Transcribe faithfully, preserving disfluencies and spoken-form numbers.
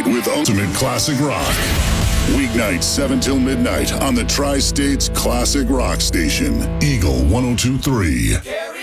night with Ultimate Classic Rock. Weeknights seven till midnight on the Tri-States Classic Rock Station, Eagle one oh two point three.